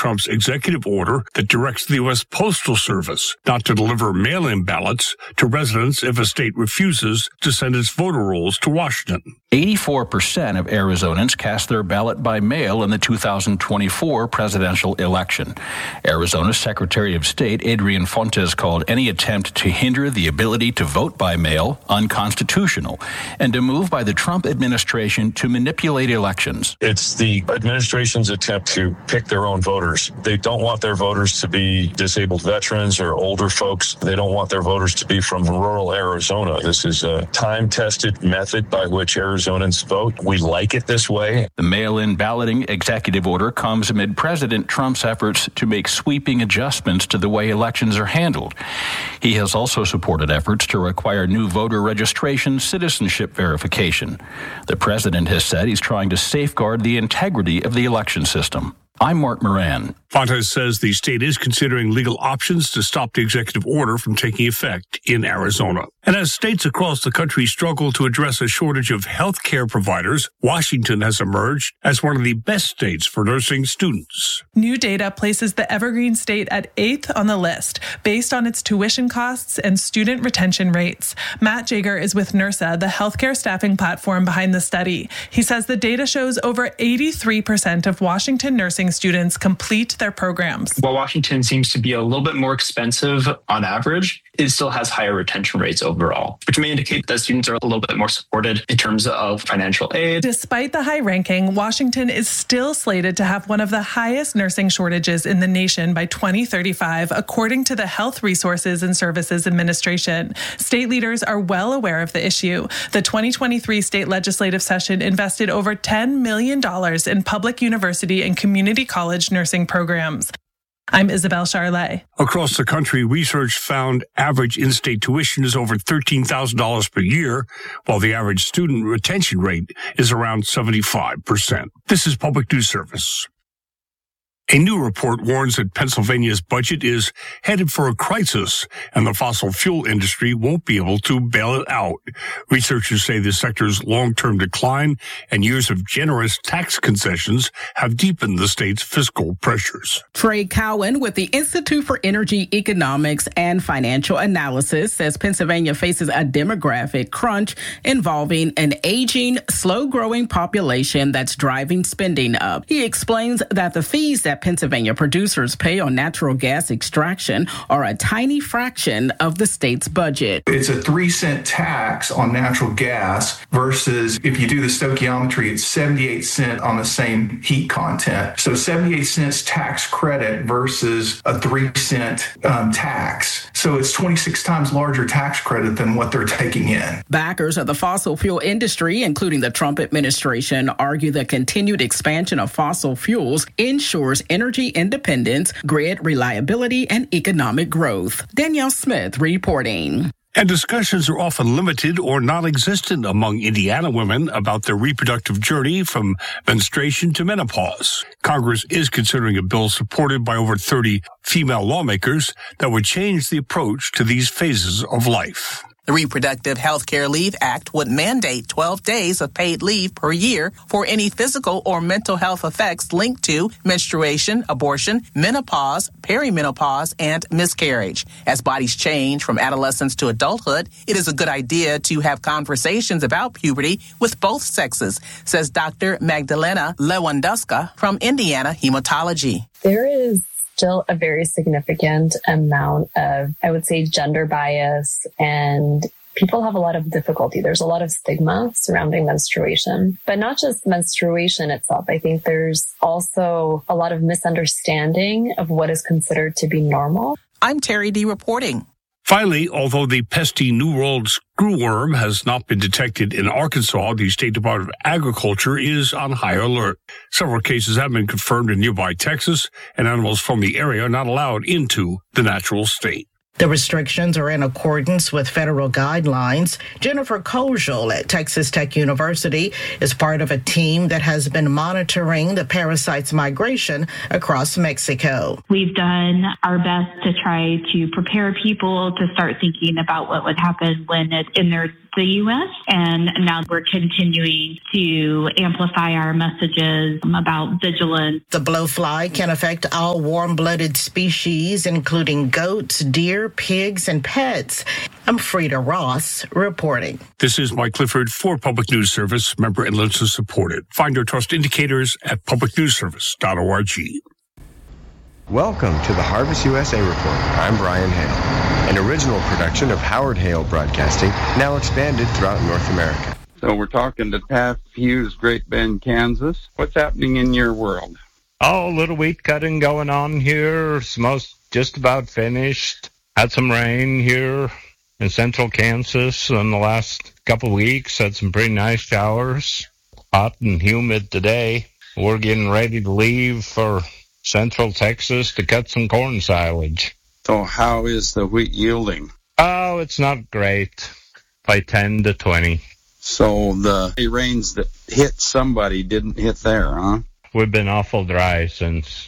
Trump's executive order that directs the U.S. Postal Service not to deliver mail-in ballots to residents if a state refuses to send its voter rolls to Washington. 84% of Arizonans cast their ballot by mail in the 2024 presidential election. Arizona's Secretary of State Adrian Fontes called any attempt to hinder the ability to vote by mail unconstitutional and a move by the Trump administration to manipulate elections. It's the administration's attempt to pick their own voters. They don't want their voters to be disabled veterans or older folks. They don't want their voters to be from rural Arizona. This is a time-tested method by which Arizonans vote. We like it this way. The mail-in balloting executive order comes amid President Trump's efforts to make sweeping adjustments to the way elections are handled. He has also supported efforts to require new voter registration citizenship verification. The president has said he's trying to safeguard the integrity of the election system. I'm Mark Moran. Fontes says the state is considering legal options to stop the executive order from taking effect in Arizona. And as states across the country struggle to address a shortage of health care providers, Washington has emerged as one of the best states for nursing students. New data places the Evergreen State at 8th on the list, based on its tuition costs and student retention rates. Matt Jager is with NERSA, the healthcare staffing platform behind the study. He says the data shows over 83% of Washington nursing students complete their programs. While Washington seems to be a little bit more expensive on average, it still has higher retention rates overall, which may indicate that students are a little bit more supported in terms of financial aid. Despite the high ranking, Washington is still slated to have one of the highest nursing shortages in the nation by 2035, according to the Health Resources and Services Administration. State leaders are well aware of the issue. The 2023 state legislative session invested over $10 million in public university and community college nursing programs. I'm Isabel Charlet. Across the country, research found average in-state tuition is over $13,000 per year, while the average student retention rate is around 75%. This is Public News Service. A new report warns that Pennsylvania's budget is headed for a crisis and the fossil fuel industry won't be able to bail it out. Researchers say the sector's long-term decline and years of generous tax concessions have deepened the state's fiscal pressures. Trey Cowan with the Institute for Energy Economics and Financial Analysis says Pennsylvania faces a demographic crunch involving an aging, slow-growing population that's driving spending up. He explains that the fees that Pennsylvania producers pay on natural gas extraction are a tiny fraction of the state's budget. It's a 3-cent tax on natural gas versus if you do the stoichiometry, it's 78 cents on the same heat content. So 78 cents tax credit versus a 3-cent tax. So it's 26 times larger tax credit than what they're taking in. Backers of the fossil fuel industry, including the Trump administration, argue the continued expansion of fossil fuels ensures energy independence, grid reliability, and economic growth. Danielle Smith reporting. And discussions are often limited or non-existent among Indiana women about their reproductive journey from menstruation to menopause. Congress is considering a bill supported by over 30 female lawmakers that would change the approach to these phases of life. The Reproductive Health Care Leave Act would mandate 12 days of paid leave per year for any physical or mental health effects linked to menstruation, abortion, menopause, perimenopause, and miscarriage. As bodies change from adolescence to adulthood, it is a good idea to have conversations about puberty with both sexes, says Dr. Magdalena Lewandowska from Indiana Hematology. There is still a very significant amount of, I would say, gender bias, and people have a lot of difficulty. There's a lot of stigma surrounding menstruation, but not just menstruation itself. I think there's also a lot of misunderstanding of what is considered to be normal. I'm Terry D. reporting. Finally, although the pesky New World screwworm has not been detected in Arkansas, the State Department of Agriculture is on high alert. Several cases have been confirmed in nearby Texas, and animals from the area are not allowed into the natural state. The restrictions are in accordance with federal guidelines. Jennifer Kojal at Texas Tech University is part of a team that has been monitoring the parasite's migration across Mexico. We've done our best to try to prepare people to start thinking about what would happen when it's in their the U.S., and now we're continuing to amplify our messages about vigilance. The blowfly can affect all warm-blooded species, including goats, deer, pigs, and pets. I'm Frida Ross reporting. This is Mike Clifford for Public News Service, member and listener supported. Find our trust indicators at publicnewsservice.org. Welcome to the Harvest USA Report. I'm Brian Hale, an original production of Howard Hale Broadcasting, now expanded throughout North America. So we're talking to Taft Hughes, Great Bend, Kansas. What's happening in your world? Oh, a little wheat cutting going on here. It's just about finished. Had some rain here in central Kansas in the last couple of weeks. Had some pretty nice showers. Hot and humid today. We're getting ready to leave for central Texas to cut some corn silage. So how is the wheat yielding? Oh, it's not great. By 10 to 20. So the rains that hit somebody didn't hit there, huh? We've been awful dry since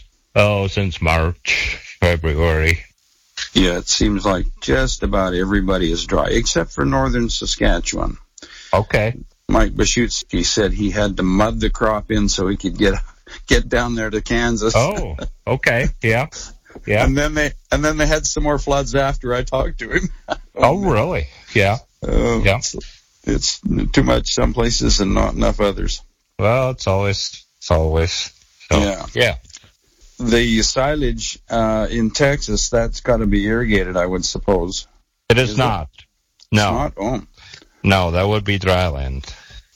March, February. Yeah, it seems like just about everybody is dry, except for northern Saskatchewan. Okay. Mike Bashutz, he said he had to mud the crop in so he could get down there to Kansas. Oh, okay. Yeah. Yeah. And then they had some more floods after I talked to him. Oh, really? Yeah. Yeah. It's too much some places and not enough others. Well, it's always. So, yeah. The silage in Texas, that's got to be irrigated, I would suppose. It is not. No. It's not? Oh. No, that would be dry land.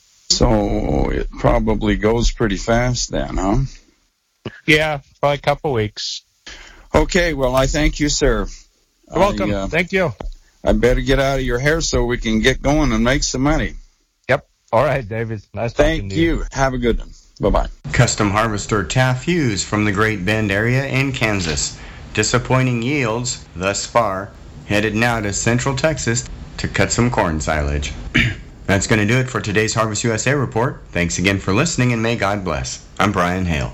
So it probably goes pretty fast then, huh? Yeah, probably a couple weeks. Okay, well, I thank you, sir. You're welcome. Thank you. I better get out of your hair so we can get going and make some money. Yep. All right, David. Nice talking to you. Thank you. Have a good one. Bye-bye. Custom harvester Taft Hughes from the Great Bend area in Kansas. Disappointing yields thus far. Headed now to Central Texas to cut some corn silage. That's going to do it for today's Harvest USA Report. Thanks again for listening, and may God bless. I'm Brian Hale.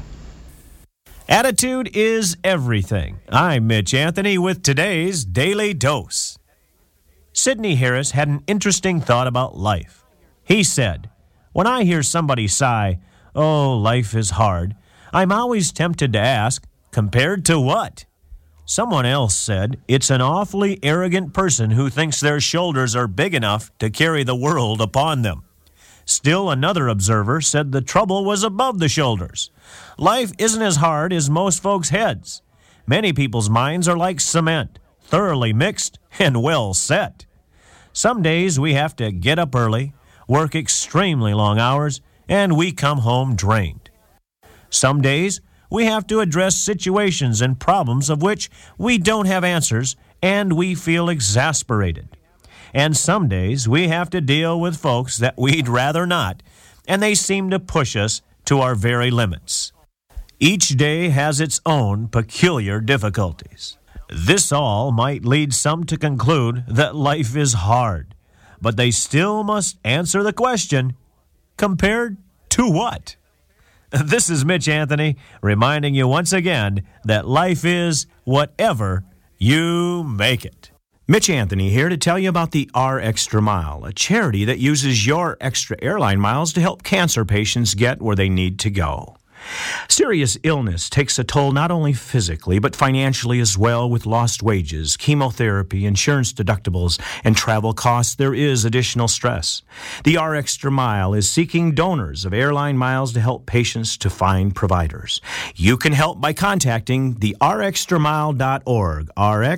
Attitude is everything. I'm Mitch Anthony with today's Daily Dose. Sidney Harris had an interesting thought about life. He said, "When I hear somebody sigh, 'Oh, life is hard,' I'm always tempted to ask, compared to what?" Someone else said, "It's an awfully arrogant person who thinks their shoulders are big enough to carry the world upon them." Still another observer said the trouble was above the shoulders. Life isn't as hard as most folks' heads. Many people's minds are like cement, thoroughly mixed and well set. Some days we have to get up early, work extremely long hours, and we come home drained. Some days we have to address situations and problems of which we don't have answers, and we feel exasperated. And some days we have to deal with folks that we'd rather not, and they seem to push us to our very limits. Each day has its own peculiar difficulties. This all might lead some to conclude that life is hard, but they still must answer the question, compared to what? This is Mitch Anthony reminding you once again that life is whatever you make it. Mitch Anthony here to tell you about the R Extra Mile, a charity that uses your extra airline miles to help cancer patients get where they need to go. Serious illness takes a toll not only physically, but financially as well. With lost wages, chemotherapy, insurance deductibles, and travel costs, there is additional stress. The R Extra Mile is seeking donors of airline miles to help patients to find providers. You can help by contacting the rxtramile.org,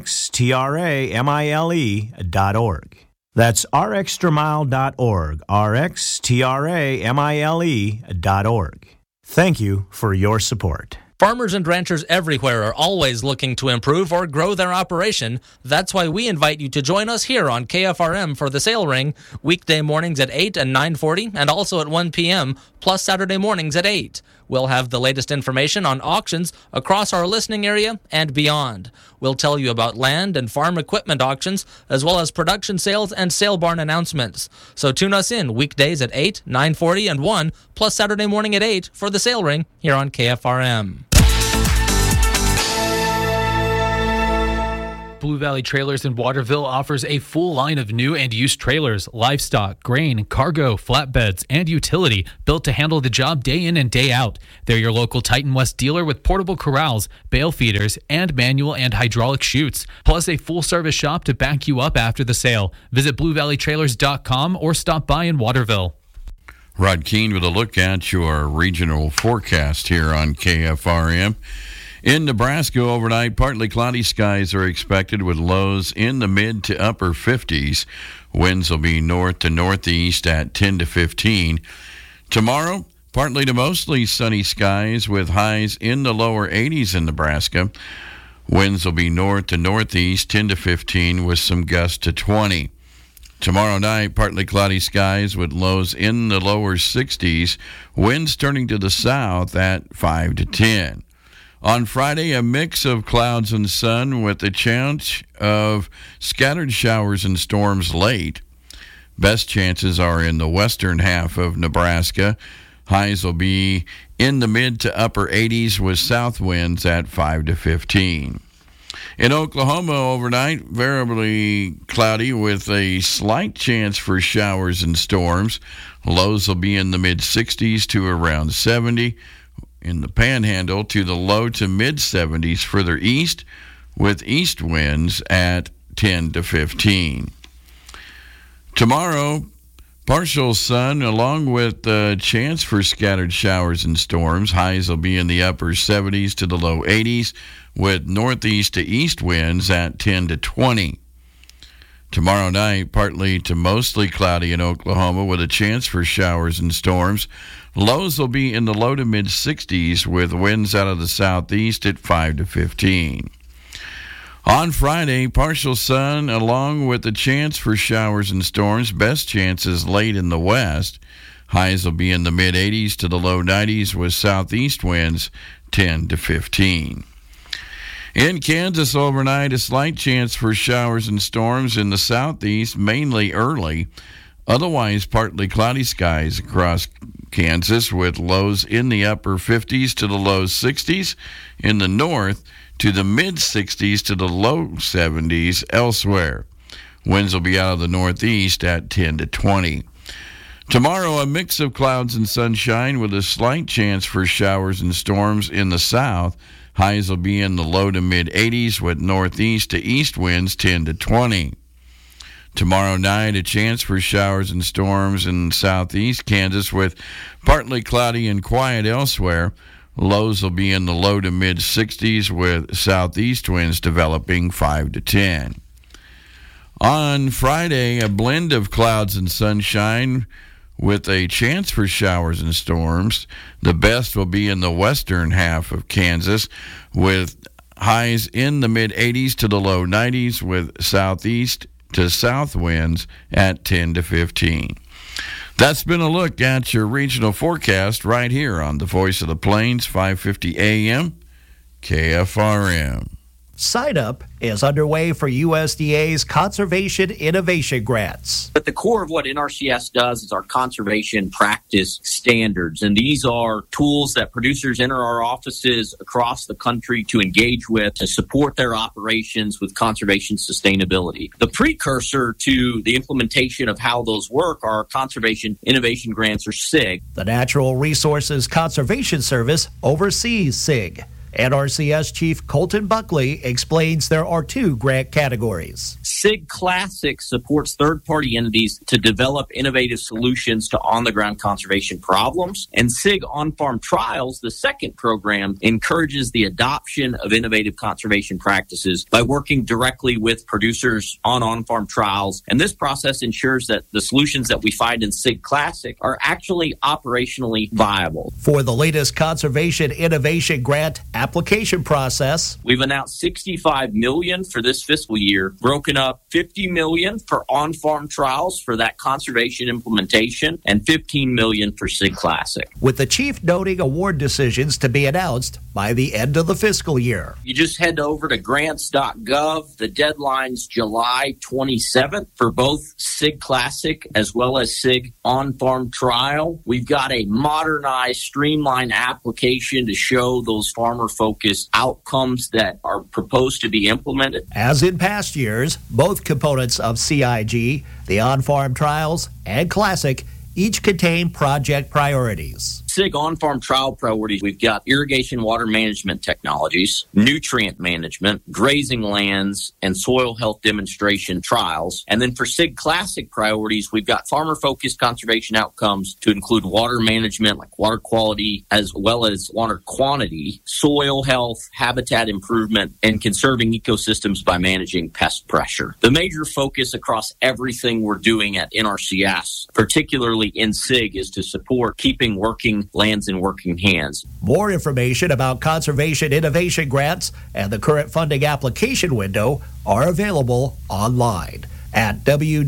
rxtramile.org. That's rxtramile.org, rxtramile.org. Thank you for your support. Farmers and ranchers everywhere are always looking to improve or grow their operation. That's why we invite you to join us here on KFRM for the Sale Ring, weekday mornings at 8 and 9:40, and also at 1 p.m., plus Saturday mornings at 8. We'll have the latest information on auctions across our listening area and beyond. We'll tell you about land and farm equipment auctions, as well as production sales and sale barn announcements. So tune us in weekdays at 8, 9:40, and 1, plus Saturday morning at 8 for the Sale Ring here on KFRM. Blue Valley Trailers in Waterville offers a full line of new and used trailers, livestock, grain, cargo, flatbeds, and utility built to handle the job day in and day out. They're your local Titan West dealer with portable corrals, bale feeders, and manual and hydraulic chutes, plus a full-service shop to back you up after the sale. Visit BlueValleyTrailers.com or stop by in Waterville. Rod Keene with a look at your regional forecast here on KFRM. In Nebraska overnight, partly cloudy skies are expected with lows in the mid to upper 50s. Winds will be north to northeast at 10 to 15. Tomorrow, partly to mostly sunny skies with highs in the lower 80s in Nebraska. Winds will be north to northeast 10 to 15 with some gusts to 20. Tomorrow night, partly cloudy skies with lows in the lower 60s. Winds turning to the south at 5 to 10. On Friday, a mix of clouds and sun with a chance of scattered showers and storms late. Best chances are in the western half of Nebraska. Highs will be in the mid to upper 80s with south winds at 5 to 15. In Oklahoma overnight, variably cloudy with a slight chance for showers and storms. Lows will be in the mid-60s to around 70. In the Panhandle to the low to mid-70s further east, with east winds at 10 to 15. Tomorrow, partial sun along with a chance for scattered showers and storms. Highs will be in the upper 70s to the low 80s, with northeast to east winds at 10 to 20. Tomorrow night, partly to mostly cloudy in Oklahoma with a chance for showers and storms. Lows will be in the low to mid-60s with winds out of the southeast at 5 to 15. On Friday, partial sun along with a chance for showers and storms. Best chances late in the west. Highs will be in the mid-80s to the low 90s with southeast winds 10 to 15. In Kansas overnight, a slight chance for showers and storms in the southeast, mainly early. Otherwise, partly cloudy skies across Kansas with lows in the upper 50s to the low 60s. In the north, to the mid-60s to the low 70s elsewhere. Winds will be out of the northeast at 10 to 20. Tomorrow, a mix of clouds and sunshine with a slight chance for showers and storms in the south. Highs will be in the low to mid-80s with northeast to east winds 10 to 20. Tomorrow night, a chance for showers and storms in southeast Kansas with partly cloudy and quiet elsewhere. Lows will be in the low to mid-60s with southeast winds developing 5 to 10. On Friday, a blend of clouds and sunshine with a chance for showers and storms. The best will be in the western half of Kansas with highs in the mid-80s to the low 90s with southeast to south winds at 10 to 15. That's been a look at your regional forecast right here on the Voice of the Plains, 550 AM, KFRM. Sign up is underway for USDA's Conservation Innovation Grants. But the core of what NRCS does is our conservation practice standards. And these are tools that producers enter our offices across the country to engage with to support their operations with conservation sustainability. The precursor to the implementation of how those work are Conservation Innovation Grants, or SIG. The Natural Resources Conservation Service oversees SIG. NRCS Chief Colton Buckley explains there are two grant categories. SIG Classic supports third-party entities to develop innovative solutions to on-the-ground conservation problems. And SIG On-Farm Trials, the second program, encourages the adoption of innovative conservation practices by working directly with producers on on-farm trials. And this process ensures that the solutions that we find in SIG Classic are actually operationally viable. For the latest Conservation Innovation Grant application process, we've announced $65 million for this fiscal year, broken up $50 million for on-farm trials for that conservation implementation, and $15 million for SIG Classic. With the chief noting award decisions to be announced by the end of the fiscal year. You just head over to grants.gov. The deadline's July 27th for both SIG Classic as well as SIG On-Farm Trial. We've got a modernized, streamlined application to show those farmer farmer-focused outcomes that are proposed to be implemented. As in past years, both components of CIG, the on-farm trials and Classic, each contain project priorities. SIG on-farm trial priorities, we've got irrigation water management technologies, nutrient management, grazing lands, and soil health demonstration trials. And then for SIG Classic priorities, we've got farmer-focused conservation outcomes to include water management, like water quality, as well as water quantity, soil health, habitat improvement, and conserving ecosystems by managing pest pressure. The major focus across everything we're doing at NRCS, particularly in SIG, is to support keeping working lands in working hands. More information about conservation innovation grants and the current funding application window are available online at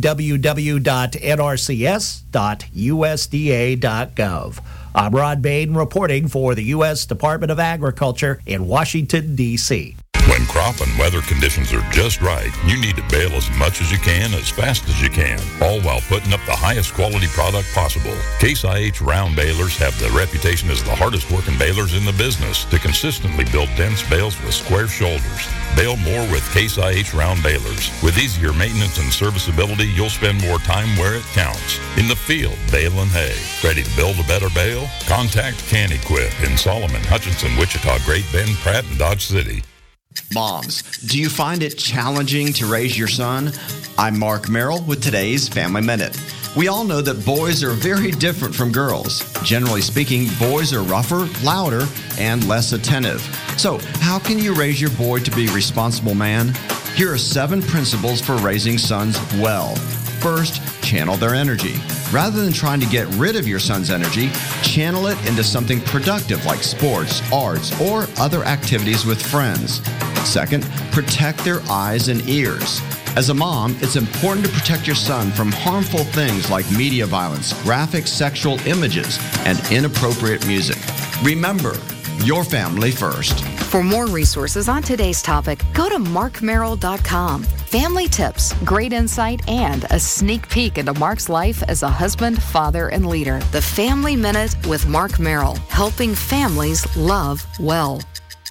www.nrcs.usda.gov. I'm Rod Bain reporting for the U.S. Department of Agriculture in Washington, D.C. When crop and weather conditions are just right, you need to bale as much as you can, as fast as you can, all while putting up the highest quality product possible. Case IH round balers have the reputation as the hardest working balers in the business to consistently build dense bales with square shoulders. Bale more with Case IH round balers. With easier maintenance and serviceability, you'll spend more time where it counts. In the field, baling hay. Ready to build a better bale? Contact Can-Equip in Solomon, Hutchinson, Wichita, Great Bend, Pratt, and Dodge City. Moms, do you find it challenging to raise your son? I'm Mark Merrill with today's Family Minute. We all know that boys are very different from girls. Generally speaking, boys are rougher, louder, and less attentive. So, how can you raise your boy to be a responsible man? Here are 7 principles for raising sons well. First, channel their energy. Rather than trying to get rid of your son's energy, channel it into something productive like sports, arts, or other activities with friends. Second, protect their eyes and ears. As a mom, it's important to protect your son from harmful things like media violence, graphic sexual images, and inappropriate music. Remember, your family first. For more resources on today's topic, go to markmerrill.com. Family tips, great insight, and a sneak peek into Mark's life as a husband, father, and leader. The Family Minute with Mark Merrill, helping families love well.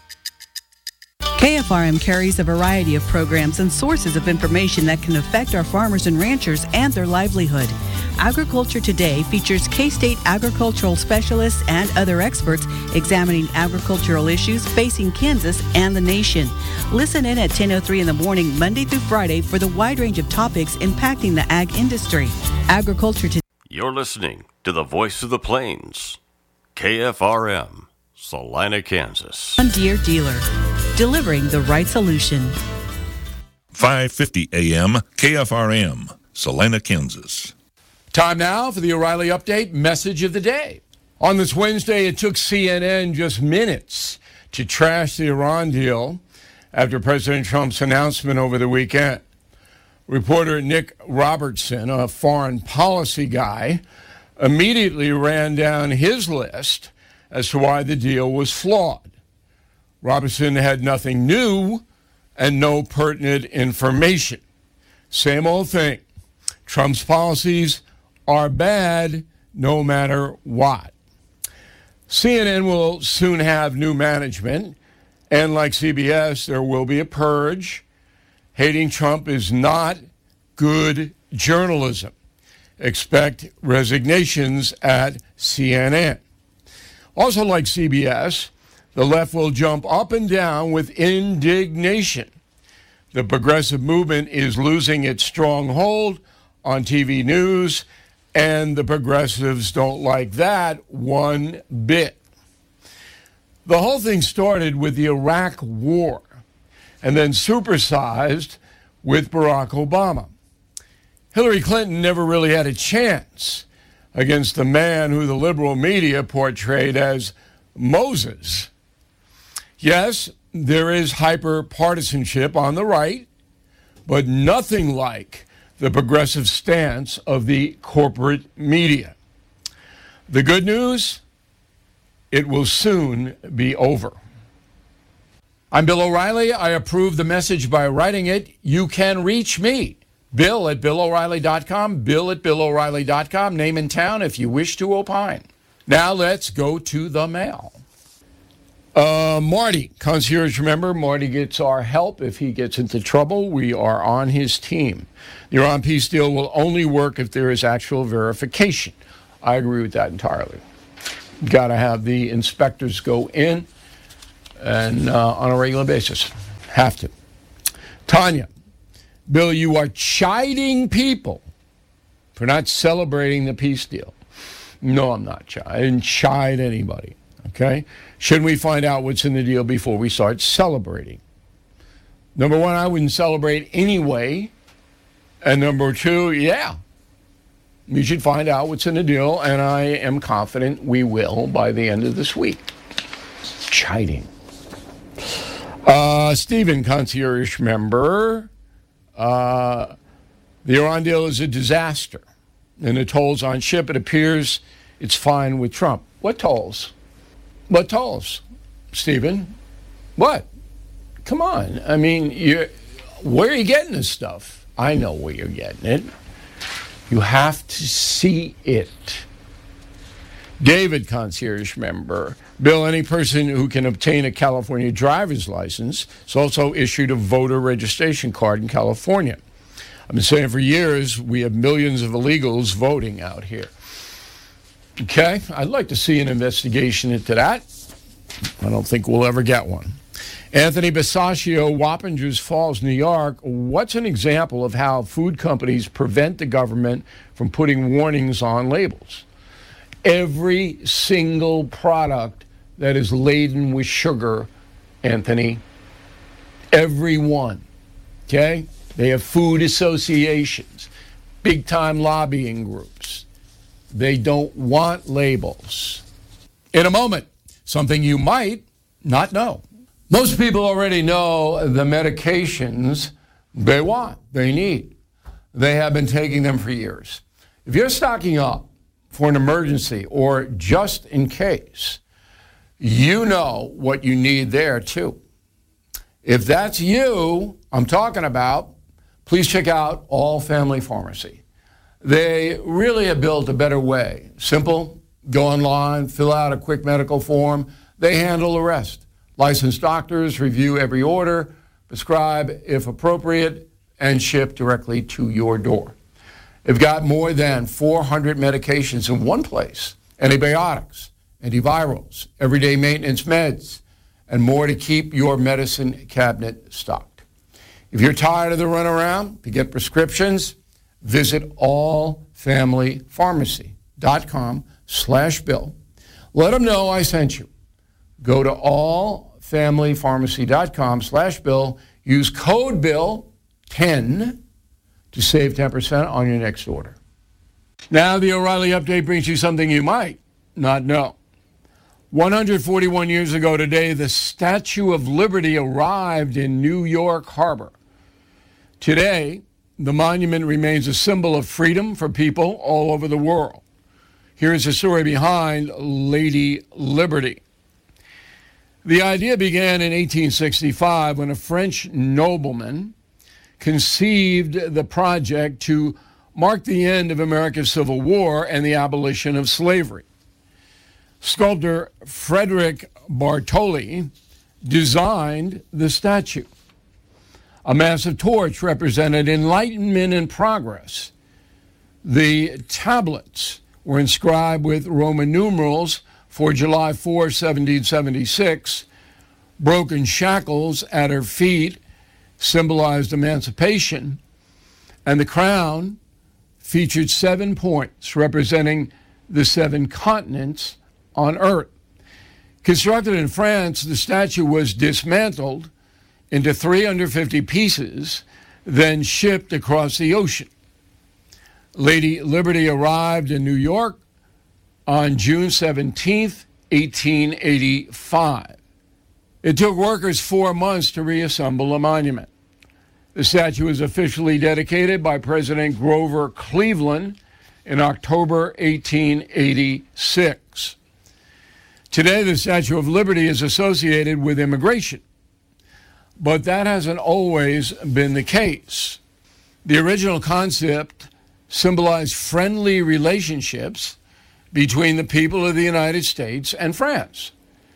KFRM carries a variety of programs and sources of information that can affect our farmers and ranchers and their livelihood. Agriculture Today features K-State agricultural specialists and other experts examining agricultural issues facing Kansas and the nation. Listen in at 10:03 in the morning, Monday through Friday, for the wide range of topics impacting the ag industry. Agriculture Today. You're listening to the Voice of the Plains, KFRM, Salina, Kansas. John Deere dealer, delivering the right solution. 5:50 a.m. KFRM, Salina, Kansas. Time now for the O'Reilly Update message of the day. On this Wednesday, it took CNN just minutes to trash the Iran deal after President Trump's announcement over the weekend. Reporter Nick Robertson, a foreign policy guy, immediately ran down his list as to why the deal was flawed. Robertson had nothing new and no pertinent information. Same old thing. Trump's policies are bad no matter what. CNN will soon have new management, and like CBS, there will be a purge. Hating Trump is not good journalism. Expect resignations at CNN. Also, like CBS, the left will jump up and down with indignation. The progressive movement is losing its stronghold on TV news, and the progressives don't like that one bit. The whole thing started with the Iraq War and then supersized with Barack Obama. Hillary Clinton never really had a chance against the man who the liberal media portrayed as Moses. Yes, there is hyper-partisanship on the right, but nothing like the progressive stance of the corporate media. The good news, it will soon be over. I'm Bill O'Reilly. I approve the message by writing it. You can reach me, Bill at BillO'Reilly.com, Bill at BillO'Reilly.com, name and town if you wish to opine. Now let's go to the mail. Marty, concierge member. Marty gets our help if he gets into trouble. We are on his team. The Iran peace deal will only work if there is actual verification. I agree with that entirely. Got to have the inspectors go in and on a regular basis. Have to. Tanya, Bill, you are chiding people for not celebrating the peace deal. No, I'm not. I didn't chide anybody. Okay? Shouldn't we find out what's in the deal before we start celebrating? Number one, I wouldn't celebrate anyway. And number two, yeah, we should find out what's in the deal, and I am confident we will by the end of this week. Chiding. Stephen, concierge member. The Iran deal is a disaster. And the tolls on ship, it appears it's fine with Trump. What tolls? What tolls, Stephen? What? Come on. I mean, where are you getting this stuff? I know where you're getting it. You have to see it. David, concierge member. Bill, any person who can obtain a California driver's license is also issued a voter registration card in California. I've been saying for years we have millions of illegals voting out here. Okay, I'd like to see an investigation into that. I don't think we'll ever get one. Anthony Basaccio, Wappingers Falls, New York. What's an example of how food companies prevent the government from putting warnings on labels? Every single product that is laden with sugar, Anthony, every one, okay? They have food associations, big-time lobbying groups. They don't want labels. In a moment, something you might not know. Most people already know the medications they want, they need. They have been taking them for years. If you're stocking up for an emergency or just in case, you know what you need there too. If that's you I'm talking about, please check out All Family Pharmacy. They really have built a better way. Simple, go online, fill out a quick medical form. They handle the rest. Licensed doctors review every order, prescribe if appropriate, and ship directly to your door. They've got more than 400 medications in one place. Antibiotics, antivirals, everyday maintenance meds, and more to keep your medicine cabinet stocked. If you're tired of the runaround to get prescriptions, visit allfamilypharmacy.com/Bill. Let them know I sent you. Go to allfamilypharmacy.com/Bill. Use code BILL10 to save 10% on your next order. Now the O'Reilly Update brings you something you might not know. 141 years ago today, the Statue of Liberty arrived in New York Harbor. Today, the monument remains a symbol of freedom for people all over the world. Here's the story behind Lady Liberty. The idea began in 1865 when a French nobleman conceived the project to mark the end of America's Civil War and the abolition of slavery. Sculptor Frederick Bartoli designed the statue. A massive torch represented enlightenment and progress. The tablets were inscribed with Roman numerals for July 4, 1776. Broken shackles at her feet symbolized emancipation, and the crown featured 7 points representing the 7 continents on Earth. Constructed in France, the statue was dismantled into 350 pieces, then shipped across the ocean. Lady Liberty arrived in New York on June 17, 1885. It took workers 4 months to reassemble a monument. The statue was officially dedicated by President Grover Cleveland in October 1886. Today, the Statue of Liberty is associated with immigration, but that hasn't always been the case. The original concept symbolized friendly relationships between the people of the United States and France.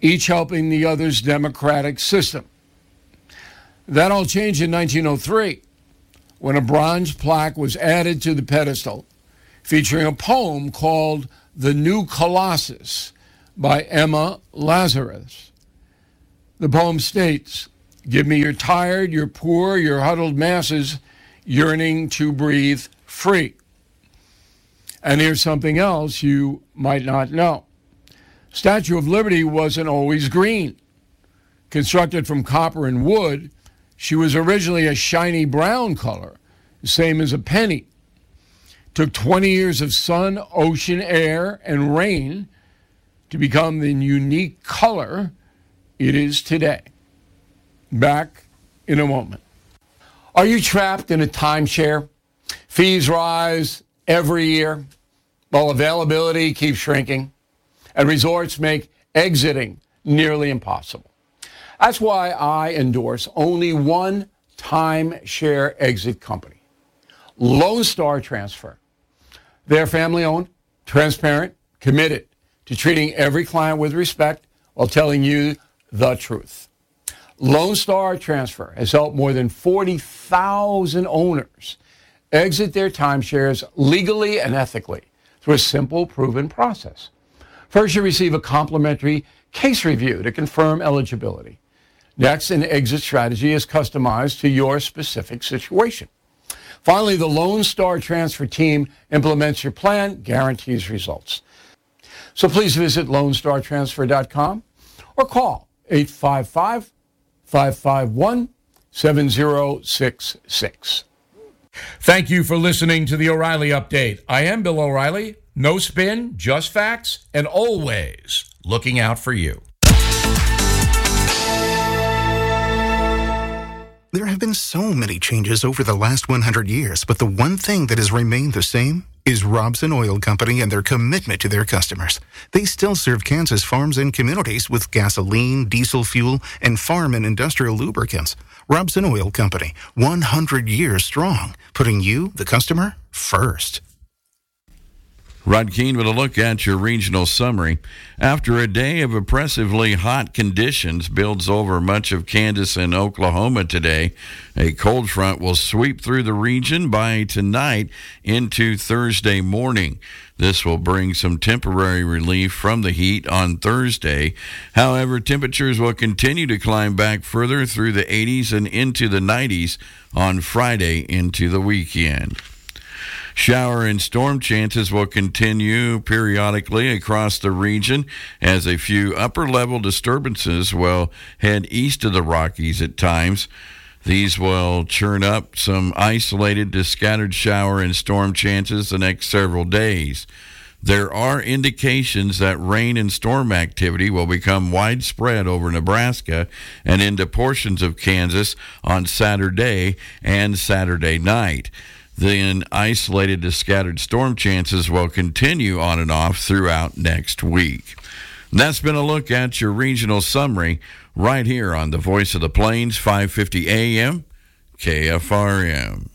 each helping the other's democratic system. That all changed in 1903 when a bronze plaque was added to the pedestal featuring a poem called The New Colossus by Emma Lazarus. The poem states, "Give me your tired, your poor, your huddled masses yearning to breathe free." And here's something else you might not know. Statue of Liberty wasn't always green. Constructed from copper and wood, she was originally a shiny brown color, the same as a penny. Took 20 years of sun, ocean, air, and rain to become the unique color it is today. Back in a moment. Are you trapped in a timeshare? Fees rise every year while availability keeps shrinking, and resorts make exiting nearly impossible. That's why I endorse only one timeshare exit company, Lone Star Transfer. They're family-owned, transparent, committed to treating every client with respect while telling you the truth. Lone Star Transfer has helped more than 40,000 owners exit their timeshares legally and ethically through a simple, proven process. First, you receive a complimentary case review to confirm eligibility. Next, an exit strategy is customized to your specific situation. Finally, the Lone Star Transfer team implements your plan, guarantees results. So please visit LoneStarTransfer.com or call 855-551-7066. Thank you for listening to the O'Reilly Update. I am Bill O'Reilly. No spin, just facts, and always looking out for you. There have been so many changes over the last 100 years, but the one thing that has remained the same is Robson Oil Company and their commitment to their customers. They still serve Kansas farms and communities with gasoline, diesel fuel, and farm and industrial lubricants. Robson Oil Company, 100 years strong, putting you, the customer, first. Rod Keene with a look at your regional summary. After a day of oppressively hot conditions builds over much of Kansas and Oklahoma today, a cold front will sweep through the region by tonight into Thursday morning. This will bring some temporary relief from the heat on Thursday. However, temperatures will continue to climb back further through the 80s and into the 90s on Friday into the weekend. Shower and storm chances will continue periodically across the region as a few upper-level disturbances will head east of the Rockies at times. These will churn up some isolated to scattered shower and storm chances the next several days. There are indications that rain and storm activity will become widespread over Nebraska and into portions of Kansas on Saturday and Saturday night. Then isolated to scattered storm chances will continue on and off throughout next week. And that's been a look at your regional summary right here on the Voice of the Plains, 550 AM, KFRM.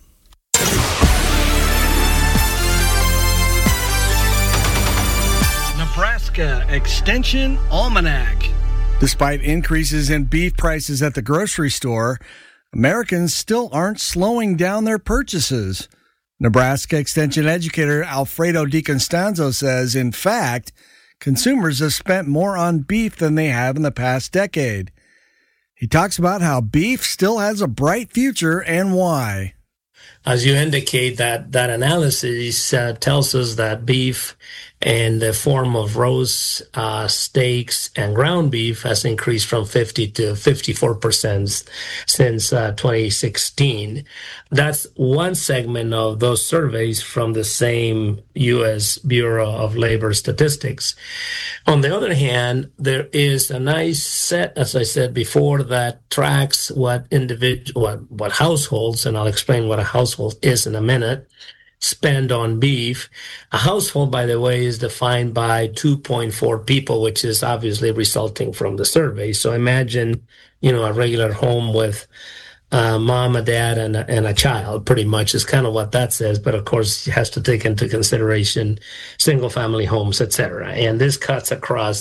Nebraska Extension Almanac. Despite increases in beef prices at the grocery store, Americans still aren't slowing down their purchases. Nebraska Extension educator Alfredo DiCostanzo says, in fact, consumers have spent more on beef than they have in the past decade. He talks about how beef still has a bright future and why. As you indicate, that analysis tells us that beef in the form of roast steaks and ground beef has increased from 50 to 54% since 2016. That's one segment of those surveys from the same U.S. Bureau of Labor Statistics. On the other hand, there is a nice set, as I said before, that tracks what households, and I'll explain what a household is in a minute, spend on beef. A household, by the way, is defined by 2.4 people, which is obviously resulting from the survey. So imagine, a regular home with mom, a dad, and a child, pretty much is kind of what that says. But of course, it has to take into consideration single family homes, etc. And this cuts across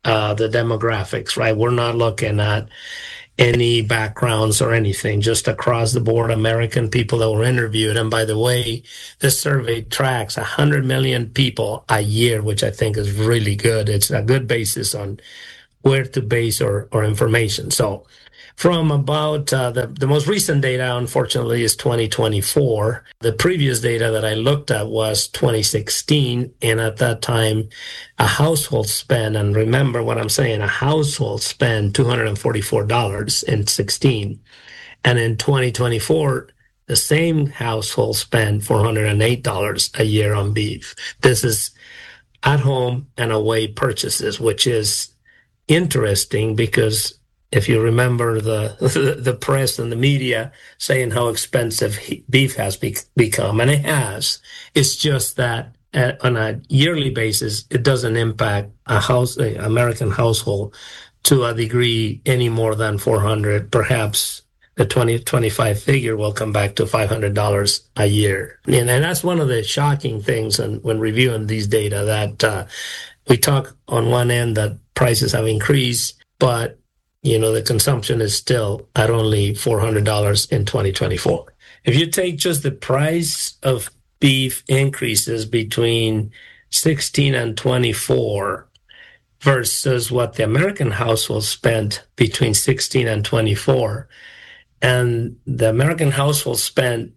the demographics, right? We're not looking at any backgrounds or anything, just across the board American people that were interviewed. And by the way, this survey tracks 100 million people a year, which I think is really good. It's a good basis on where to base or information. So from about the most recent data, unfortunately, is 2024. The previous data that I looked at was 2016. And at that time, a household spend, and remember what I'm saying, a household spend $244 in 16. And in 2024, the same household spend $408 a year on beef. This is at home and away purchases, which is interesting because if you remember the press and the media saying how expensive beef has become, and it has, it's just that on a yearly basis, it doesn't impact an American household to a degree any more than $400. Perhaps the 2025 figure will come back to $500 a year. And that's one of the shocking things when reviewing these data, that we talk on one end that prices have increased, but the consumption is still at only $400 in 2024. If you take just the price of beef increases between 16 and 24 versus what the American household spent between 16 and 24, and the American household spent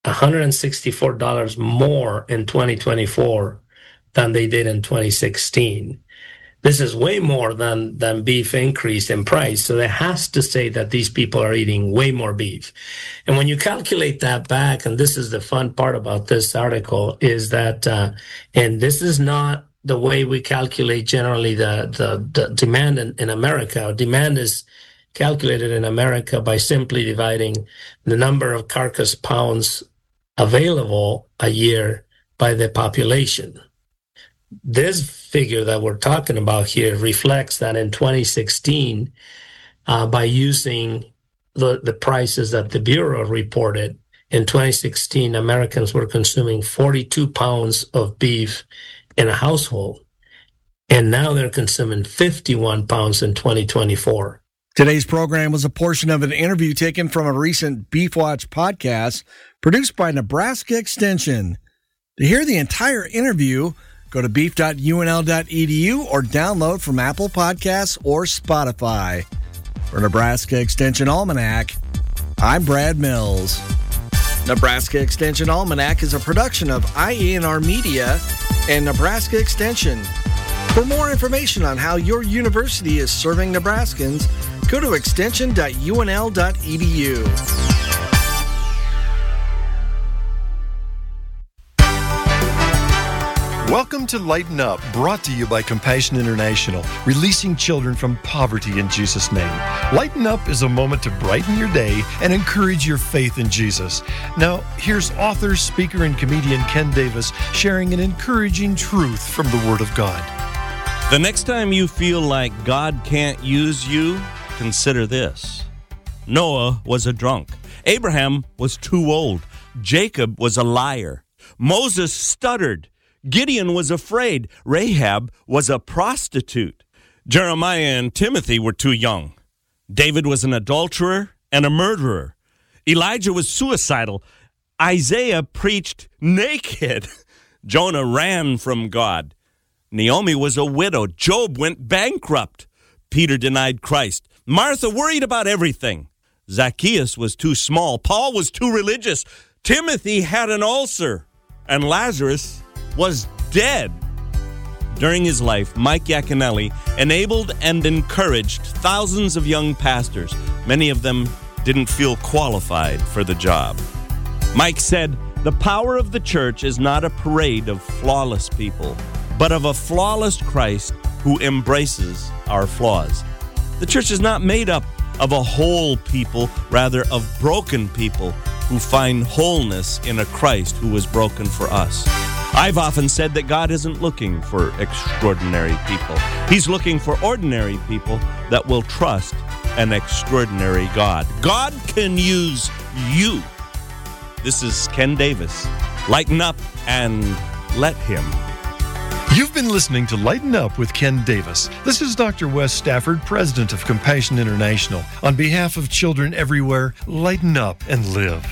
$164 more in 2024 than they did in 2016. This is way more than beef increase in price. So that has to say that these people are eating way more beef. And when you calculate that back, and this is the fun part about this article, is that, and this is not the way we calculate generally the demand in America. Demand is calculated in America by simply dividing the number of carcass pounds available a year by the population. This figure that we're talking about here reflects that in 2016, by using the prices that the Bureau reported, in 2016, Americans were consuming 42 pounds of beef in a household, and now they're consuming 51 pounds in 2024. Today's program was a portion of an interview taken from a recent Beef Watch podcast produced by Nebraska Extension. To hear the entire interview, go to beef.unl.edu or download from Apple Podcasts or Spotify. For Nebraska Extension Almanac, I'm Brad Mills. Nebraska Extension Almanac is a production of IENR Media and Nebraska Extension. For more information on how your university is serving Nebraskans, go to extension.unl.edu. Welcome to Lighten Up, brought to you by Compassion International, releasing children from poverty in Jesus' name. Lighten Up is a moment to brighten your day and encourage your faith in Jesus. Now, here's author, speaker, and comedian Ken Davis sharing an encouraging truth from the Word of God. The next time you feel like God can't use you, consider this. Noah was a drunk. Abraham was too old. Jacob was a liar. Moses stuttered. Gideon was afraid. Rahab was a prostitute. Jeremiah and Timothy were too young. David was an adulterer and a murderer. Elijah was suicidal. Isaiah preached naked. Jonah ran from God. Naomi was a widow. Job went bankrupt. Peter denied Christ. Martha worried about everything. Zacchaeus was too small. Paul was too religious. Timothy had an ulcer. And Lazarus was dead. During his life, Mike Yaconelli enabled and encouraged thousands of young pastors. Many of them didn't feel qualified for the job. Mike said, "The power of the church is not a parade of flawless people, but of a flawless Christ who embraces our flaws." The church is not made up of a whole people, rather of broken people who find wholeness in a Christ who was broken for us. I've often said that God isn't looking for extraordinary people. He's looking for ordinary people that will trust an extraordinary God. God can use you. This is Ken Davis. Lighten up and let Him. You've been listening to Lighten Up with Ken Davis. This is Dr. Wes Stafford, president of Compassion International. On behalf of children everywhere, lighten up and live.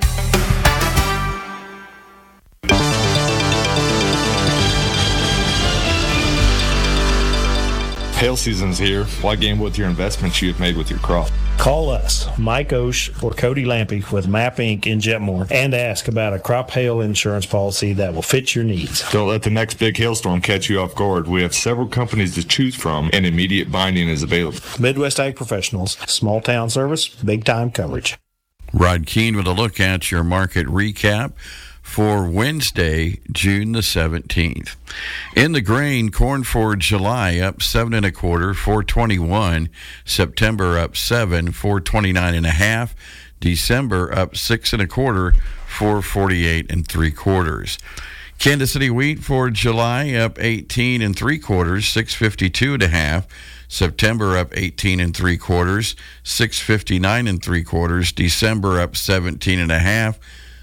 Hail season's here. Why gamble with your investments you have made with your crop? Call us, Mike Osh or Cody Lampy with MAP Inc. in Jetmore, and ask about a crop hail insurance policy that will fit your needs. Don't let the next big hailstorm catch you off guard. We have several companies to choose from, and immediate binding is available. Midwest Ag Professionals, small town service, big time coverage. Rod Keene with a look at your market recap for Wednesday, June the 17th. In the grain, corn for July up 7 1/4, 421. September up 7, 429 1/2. December up 6 1/4, 448 3/4. Kansas City wheat for July up 18 3/4, 652 1/2. September up 18 3/4, 659 3/4. December up 17 1/2.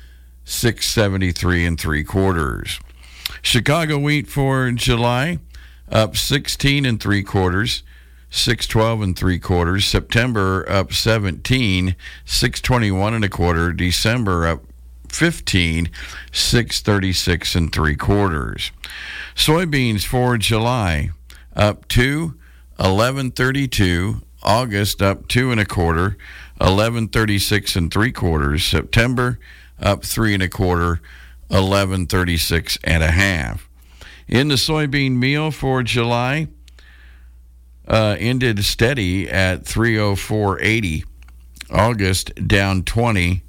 673 3/4. Chicago wheat for July up 16 3/4, 612 3/4. September up 17, 621 1/4. December up 15, 636 3/4. Soybeans for July up 2, 1132. August up 2 1/4, 1136 3/4. September up 3 1/4, 1136 1/2. In the soybean meal for July, ended steady at 304.80. August down 20,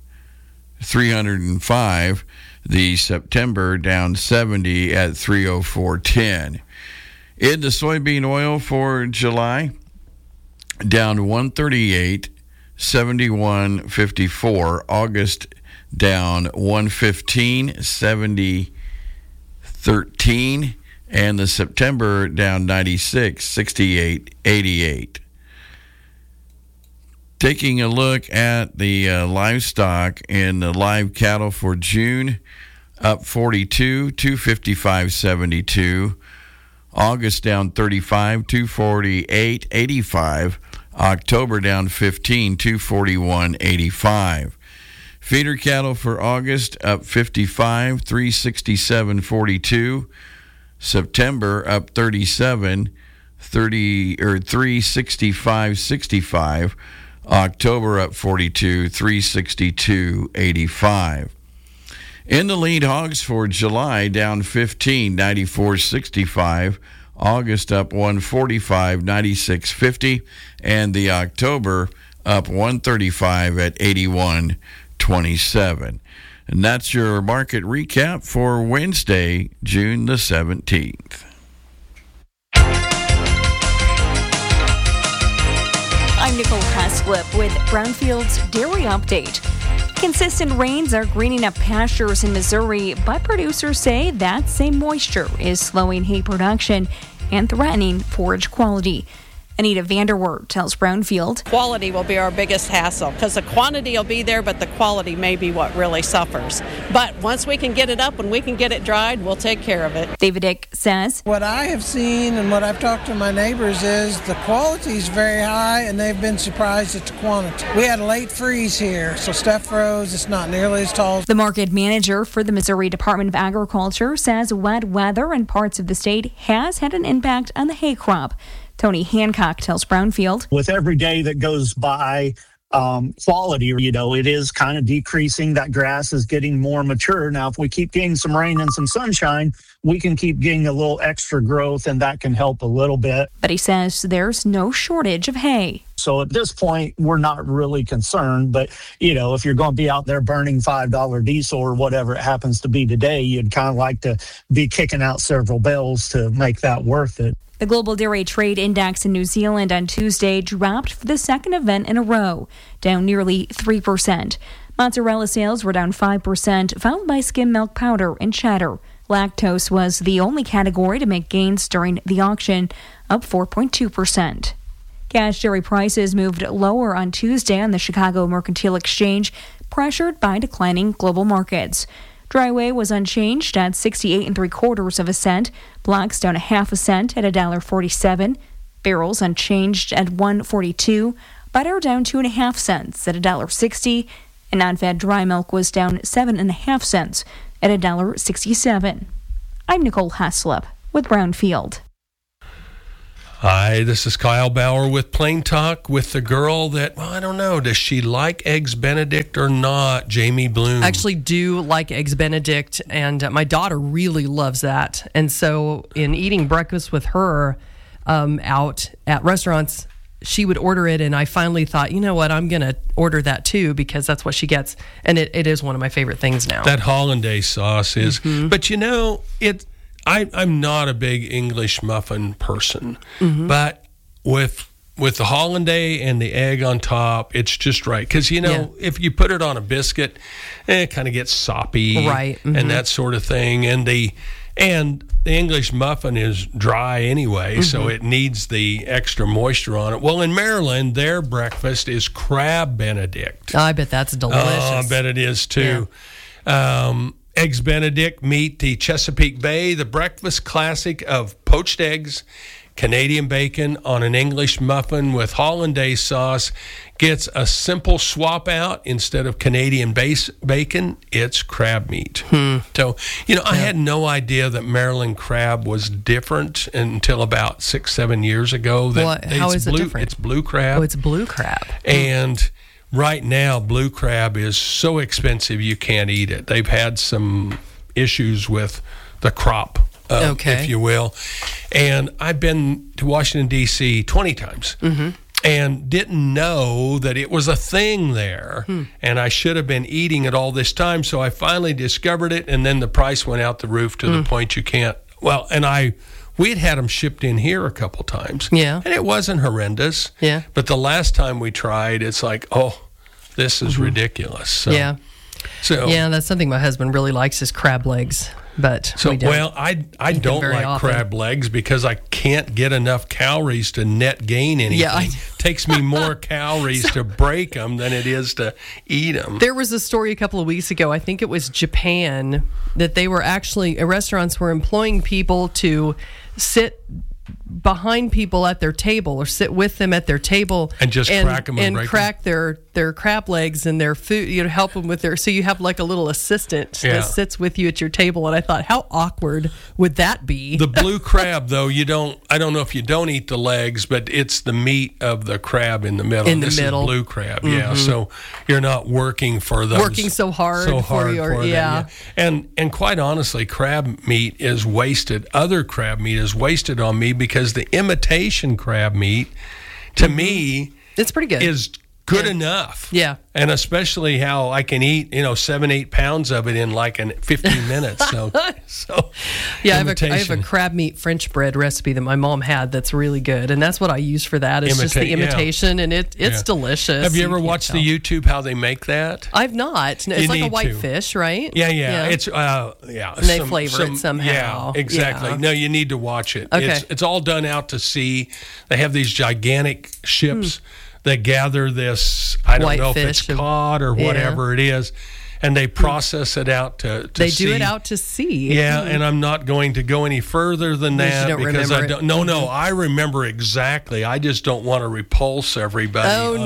305. The September down 70 at 304.10. In the soybean oil for July, down 138, 71.54. August down 115, 70.13, and the September down 96, 68.88. Taking a look at the livestock in the live cattle for June, up 42, 255.72. August down 35, 248.85. October down 15, 241.85. Feeder cattle for August up 55, 367.42. September up 37, 365.65. October up 42, 362.85. In the lead hogs for July, down 15, 94.65. August up 145, 96.50. And the October up 135 at 81.27. And that's your market recap for Wednesday, June the 17th. I'm Nicole Haslip with Brownfield's Dairy Update. Consistent rains are greening up pastures in Missouri, but producers say that same moisture is slowing hay production and threatening forage quality. Anita Vanderwert tells Brownfield. Quality will be our biggest hassle because the quantity will be there, but the quality may be what really suffers. But once we can get it up and we can get it dried, we'll take care of it. David Dick says, what I have seen and what I've talked to my neighbors is the quality is very high and they've been surprised at the quantity. We had a late freeze here, so stuff froze. It's not nearly as tall. The market manager for the Missouri Department of Agriculture says wet weather in parts of the state has had an impact on the hay crop. Tony Hancock tells Brownfield. With every day that goes by, quality, it is kind of decreasing. That grass is getting more mature. Now, if we keep getting some rain and some sunshine, we can keep getting a little extra growth, and that can help a little bit. But he says there's no shortage of hay. So at this point, we're not really concerned. But, if you're going to be out there burning $5 diesel or whatever it happens to be today, you'd kind of like to be kicking out several bales to make that worth it. The Global Dairy Trade Index in New Zealand on Tuesday dropped for the second event in a row, down nearly 3%. Mozzarella sales were down 5%, followed by skim milk powder and cheddar. Lactose was the only category to make gains during the auction, up 4.2%. Cash dairy prices moved lower on Tuesday on the Chicago Mercantile Exchange, pressured by declining global markets. Dry whey was unchanged at 68 3/4 cents. Blocks down 1/2 cent at $1.47. Barrels unchanged at $1.42. Butter down 2.5 cents at $1.60. And non-fat dry milk was down 7.5 cents at $1.67. I'm Nicole Haslip with Brownfield. Hi, this is Kyle Bauer with Plain Talk with the girl that, well, I don't know, does she like Eggs Benedict or not? Jamie Bloom. I actually do like Eggs Benedict, and my daughter really loves that. And so in eating breakfast with her out at restaurants, she would order it, and I finally thought, you know what, I'm going to order that too because that's what she gets. And it is one of my favorite things now. That hollandaise sauce is, but you know, I'm not a big English muffin person, but with the hollandaise and the egg on top, it's just right. Because, you know, if you put it on a biscuit, it kind of gets soppy, right? And that sort of thing. And the English muffin is dry anyway, so it needs the extra moisture on it. Well, in Maryland, their breakfast is crab Benedict. I bet that's delicious. Oh, I bet it is too. Yeah. Eggs Benedict meet the Chesapeake Bay, the breakfast classic of poached eggs, Canadian bacon on an English muffin with hollandaise sauce. Gets a simple swap out. Instead of Canadian bacon, it's crab meat. So, you know, I had no idea that Maryland crab was different until about 6-7 years ago. How is it different? It's blue crab. Oh, it's blue crab. And right now, blue crab is so expensive you can't eat it. They've had some issues with the crop, if you will. And I've been to Washington, D.C. 20 times and didn't know that it was a thing there. And I should have been eating it all this time. So I finally discovered it, and then the price went out the roof to the point you can't. Well, and we'd had them shipped in here a couple times. Yeah. And it wasn't horrendous. Yeah. But the last time we tried, it's like, oh, this is ridiculous. So, yeah. Yeah, that's something my husband really likes is crab legs. But I don't like crab legs because I can't get enough calories to net gain anything. Yeah, it takes me more calories to break them than it is to eat them. There was a story a couple of weeks ago, I think it was Japan, that they were actually, restaurants were employing people to sit behind people at their table or sit with them at their table and just crack them and crack their crab legs and their food, you know, help them with so you have like a little assistant that sits with you at your table. And I thought, how awkward would that be? The blue crab, though, I don't know if you don't eat the legs, but it's the meat of the crab in the middle. This is blue crab, so you're not working for those. Working so hard for them. And quite honestly, crab meat is wasted. Other crab meat is wasted on me because the imitation crab meat, to me, it's pretty good. Is good enough. Yeah. And especially how I can eat, 7-8 pounds of it in like 15 minutes. So yeah, I have a crab meat French bread recipe that my mom had that's really good. And that's what I use for that. It's just the imitation, and it's delicious. Have you ever watched the YouTube how they make that? I've not. It's like a white fish, right? Yeah. It's and they flavor it somehow. Yeah, exactly. Yeah. No, you need to watch it. Okay. It's all done out to sea. They have these gigantic ships that gather this, I don't know if it's cod or whatever it is, and they process it out to They sea. do it out to sea. Yeah, and I'm not going to go any further than that because I don't. No, I remember exactly. I just don't want to repulse everybody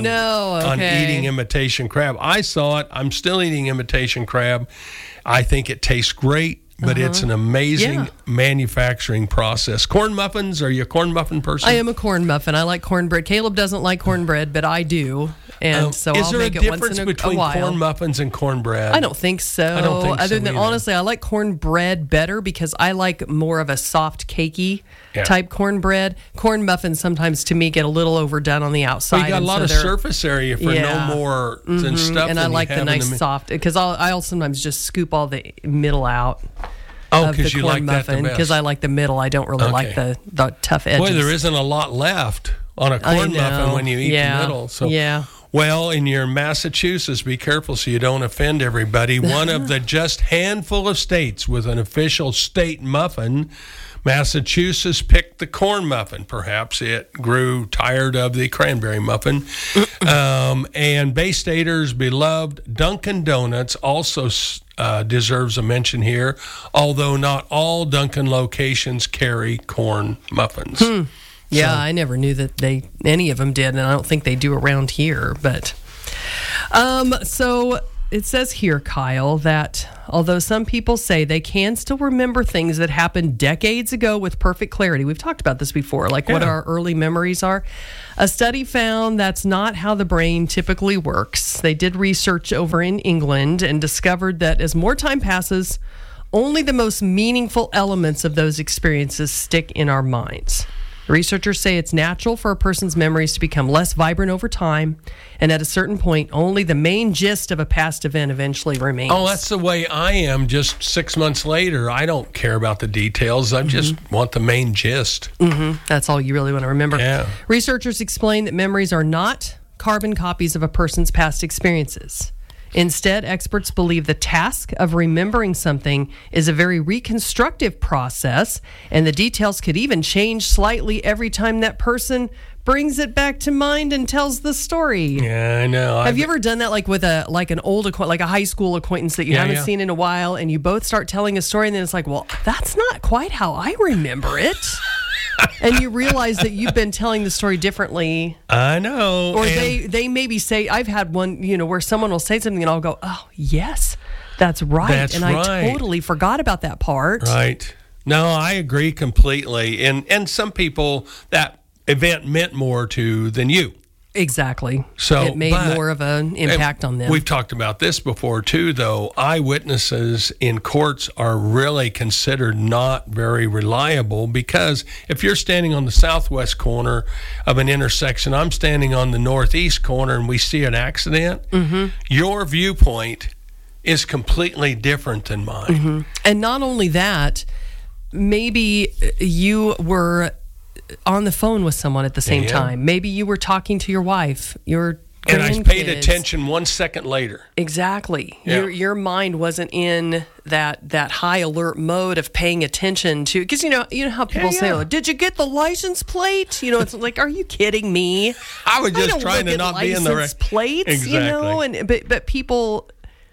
on eating imitation crab. I saw it. I'm still eating imitation crab. I think it tastes great. But it's an amazing manufacturing process. Corn muffins, are you a corn muffin person? I am a corn muffin. I like cornbread. Caleb doesn't like cornbread, but I do. And so I'll make it once in a while. Is there a difference between corn muffins and cornbread? I don't think so. I don't think Other than, honestly, I like cornbread better because I like more of a soft, cakey type cornbread. Corn muffins sometimes, to me, get a little overdone on the outside. Well, you got a lot of surface area for no more than stuff. And I like the nice soft, because I'll sometimes just scoop all the middle out. Oh, because you like that the best. Because I like the middle. I don't really like the tough edges. Boy, there isn't a lot left on a corn muffin when you eat the middle. So, well, in your Massachusetts, be careful so you don't offend everybody. One of the just handful of states with an official state muffin, Massachusetts picked the corn muffin. Perhaps it grew tired of the cranberry muffin. And Bay Staters' beloved Dunkin' Donuts also deserves a mention here, although not all Dunkin' locations carry corn muffins. Yeah, I never knew that any of them did, and I don't think they do around here. But so it says here, Kyle, that although some people say they can still remember things that happened decades ago with perfect clarity, we've talked about this before, like what our early memories are. A study found that's not how the brain typically works. They did research over in England and discovered that as more time passes, only the most meaningful elements of those experiences stick in our minds. Researchers say it's natural for a person's memories to become less vibrant over time, and at a certain point, only the main gist of a past event eventually remains. Oh, that's the way I am just 6 months later. I don't care about the details. I just want the main gist. That's all you really want to remember. Yeah. Researchers explain that memories are not carbon copies of a person's past experiences. Instead, experts believe the task of remembering something is a very reconstructive process, and the details could even change slightly every time that person brings it back to mind and tells the story. Yeah, I know. Have you ever done that, like with an old like a high school acquaintance that you haven't seen in a while, and you both start telling a story, and then it's like, well, that's not quite how I remember it. And you realize that you've been telling the story differently. I know. Or they maybe say, I've had one, where someone will say something and I'll go, oh, yes, that's right. I totally forgot about that part. Right. No, I agree completely. And some people, that event meant more to than you. Exactly. So it made more of an impact on them. We've talked about this before, too, though. Eyewitnesses in courts are really considered not very reliable because if you're standing on the southwest corner of an intersection, I'm standing on the northeast corner, and we see an accident, your viewpoint is completely different than mine. And not only that, maybe you were on the phone with someone at the same time. Maybe you were talking to your wife, your grandkids. And I paid attention 1 second later. Exactly. Yeah. Your mind wasn't in that high alert mode of paying attention to, because you know how people say, oh, did you get the license plate? It's like, are you kidding me? I was just trying to not be in the license plates, Exactly. but people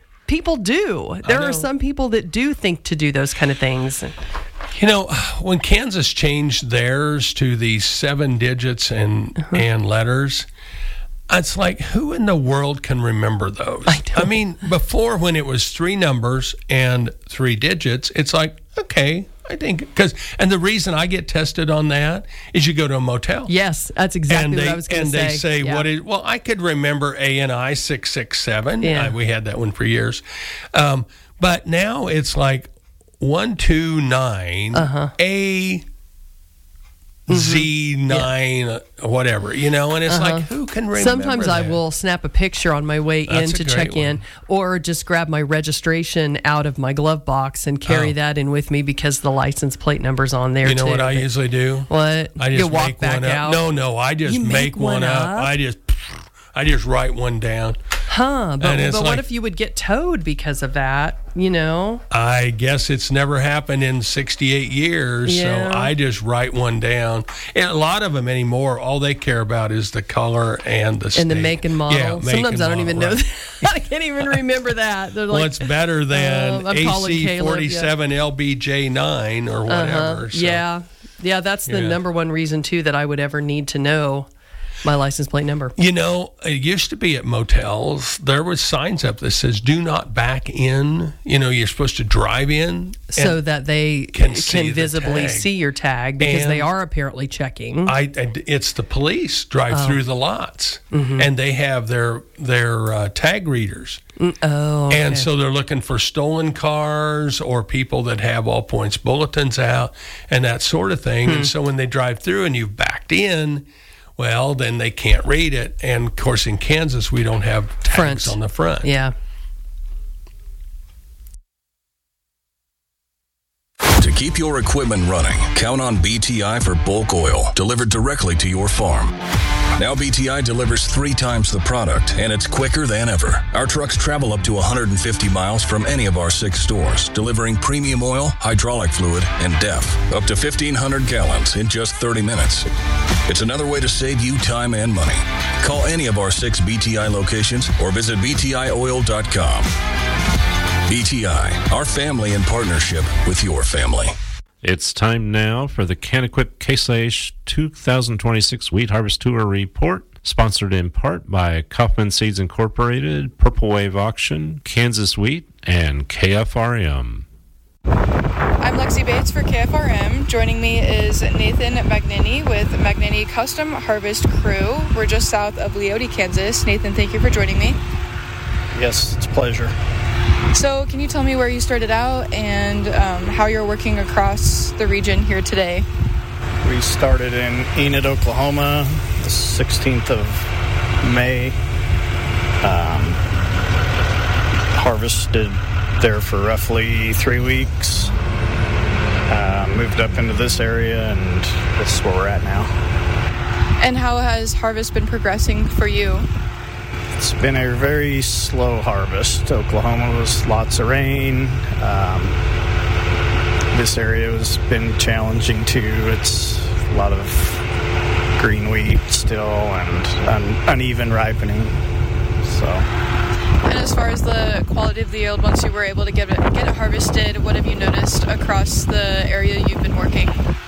do. There are some people that do think to do those kind of things. When Kansas changed theirs to these 7 digits and letters, it's like, who in the world can remember those? I mean, before, when it was 3 numbers and 3 digits, it's like, okay, I think, and the reason I get tested on that is you go to a motel. Yes, that's exactly what I was going to say. And they say, well, I could remember ANI 667. Yeah. We had that one for years. But now it's like 129 A Z9 whatever, and it's like, who can remember Sometimes that? I will snap a picture on my way in to check in, or just grab my registration out of my glove box and carry that in with me because the license plate number's on there. You know what I usually do? What? I just you walk make back one up. out? No, I just make one up. I just write one down. But what if you would get towed because of that, I guess it's never happened in 68 years, so I just write one down. And a lot of them anymore, all they care about is the color and the state. And the make and model. Yeah, Sometimes I don't even know that. I can't even remember that. They're Well, it's better than AC 47 LBJ9 or whatever. So. Yeah, that's the number one reason, too, that I would ever need to know my license plate number. It used to be at motels, there was signs up that says, do not back in. You're supposed to drive in. So that they can visibly see your tag, because they are apparently checking. It's the police drive through the lots, and they have their tag readers. Okay. And so they're looking for stolen cars or people that have all points bulletins out and that sort of thing. And so when they drive through and you've backed in, well, then they can't read it. And, of course, in Kansas, we don't have tags on the front. Yeah. To keep your equipment running, count on BTI for bulk oil delivered directly to your farm. Now BTI delivers 3 times the product, and it's quicker than ever. Our trucks travel up to 150 miles from any of our 6 stores, delivering premium oil, hydraulic fluid, and DEF, up to 1,500 gallons in just 30 minutes. It's another way to save you time and money. Call any of our 6 BTI locations or visit BTIoil.com. BTI, our family in partnership with your family. It's time now for the Can-Equip Case IH 2026 Wheat Harvest Tour Report, sponsored in part by Kaufman Seeds Incorporated, Purple Wave Auction, Kansas Wheat, and KFRM. I'm Lexi Bates for KFRM. Joining me is Nathan Magnini with Magnini Custom Harvest Crew. We're just south of Leoti, Kansas. Nathan, thank you for joining me. Yes, it's a pleasure. So can you tell me where you started out and how you're working across the region here today? We started in Enid, Oklahoma, the 16th of May. Harvested there for roughly 3 weeks. Moved up into this area, and this is where we're at now. And how has harvest been progressing for you? It's been a very slow harvest. Oklahoma was lots of rain. This area has been challenging too. It's a lot of green wheat still and uneven ripening. So. And as far as the quality of the yield, once you were able to get it harvested, what have you noticed across the area you've been working?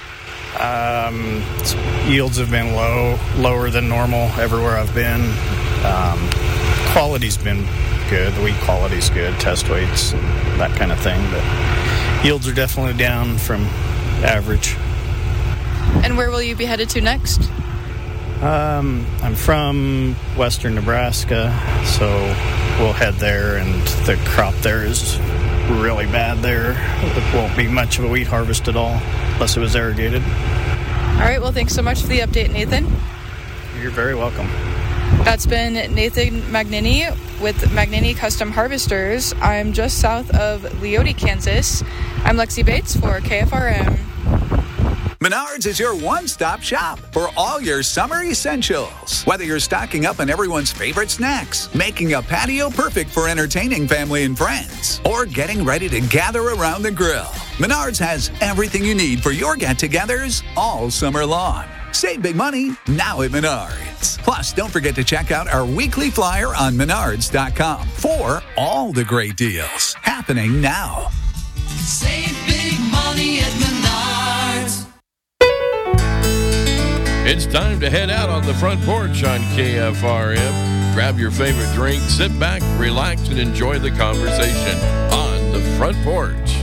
Yields have been lower than normal everywhere I've been. Quality's been good. The wheat quality's good, test weights, and that kind of thing. But yields are definitely down from average. And where will you be headed to next? I'm from western Nebraska, so we'll head there, and the crop there is really bad there. It won't be much of a wheat harvest at all unless it was irrigated. All right, well, thanks so much for the update, Nathan. You're very welcome. That's been Nathan Magnini with Magnini Custom Harvesters. I'm just south of Leoti, Kansas. I'm Lexi Bates for KFRM. Menards is your one-stop shop for all your summer essentials. Whether you're stocking up on everyone's favorite snacks, making a patio perfect for entertaining family and friends, or getting ready to gather around the grill, Menards has everything you need for your get-togethers all summer long. Save big money now at Menards. Plus, don't forget to check out our weekly flyer on Menards.com for all the great deals happening now. Save big money at Menards. It's time to head out on the front porch on KFRM. Grab your favorite drink, sit back, relax, and enjoy the conversation on the front porch.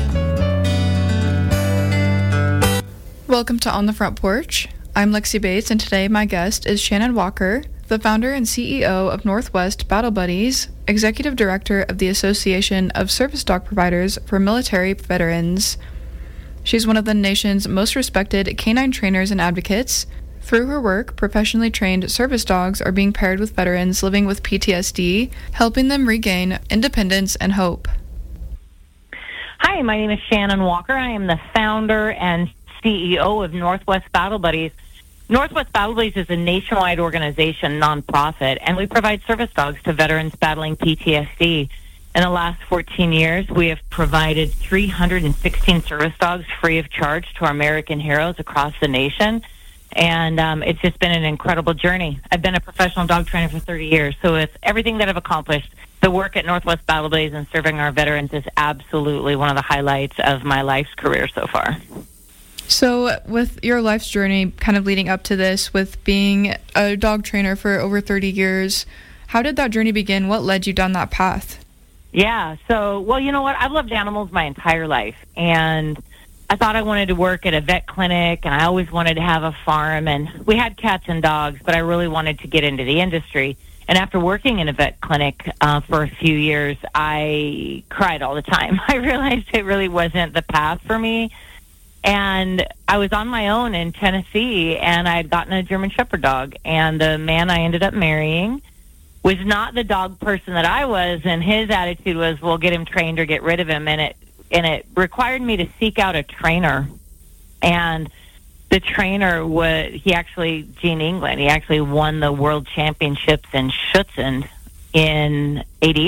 Welcome to On the Front Porch. I'm Lexi Bates, and today my guest is Shannon Walker, the founder and CEO of Northwest Battle Buddies, Executive Director of the Association of Service Dog Providers for Military Veterans. She's one of the nation's most respected canine trainers and advocates. Through her work, professionally trained service dogs are being paired with veterans living with PTSD, helping them regain independence and hope. Hi, my name is Shannon Walker. I am the founder and CEO of Northwest Battle Buddies. Northwest Battle Buddies is a nationwide organization, nonprofit, and we provide service dogs to veterans battling PTSD. In the last 14 years, we have provided 316 service dogs free of charge to our American heroes across the nation. And it's just been an incredible journey. I've been a professional dog trainer for 30 years, so it's everything that I've accomplished. The work at Northwest Battle Buddies and serving our veterans is absolutely one of the highlights of my life's career so far. So with your life's journey kind of leading up to this, with being a dog trainer for over 30 years, how did that journey begin? What led you down that path? Yeah, so, well, you know what? I've loved animals my entire life, and I thought I wanted to work at a vet clinic, and I always wanted to have a farm, and we had cats and dogs, but I really wanted to get into the industry. And after working in a vet clinic for a few years, I cried all the time. I realized it really wasn't the path for me. And I was on my own in Tennessee, and I had gotten a German Shepherd dog. And the man I ended up marrying was not the dog person that I was, and his attitude was, well, get him trained or get rid of him. And it required me to seek out a trainer. And the trainer was, Gene England, he actually won the world championships in Schutzhund in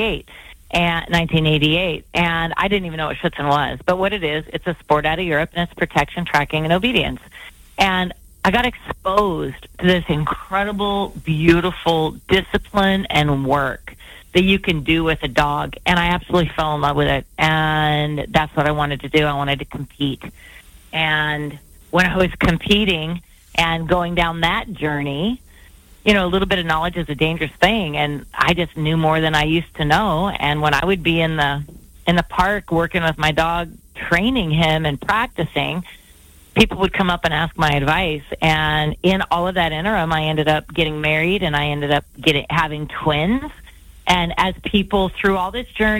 1988. And I didn't even know what Schutzhund was. But what it is, it's a sport out of Europe, and it's protection, tracking, and obedience. And I got exposed to this incredible, beautiful discipline and work that you can do with a dog. And I absolutely fell in love with it. And that's what I wanted to do. I wanted to compete. And when I was competing and going down that journey, you know, a little bit of knowledge is a dangerous thing. And I just knew more than I used to know. And when I would be in the park working with my dog, training him and practicing, people would come up and ask my advice. And in all of that interim, I ended up getting married, and I ended up having twins. And as people through all this journey,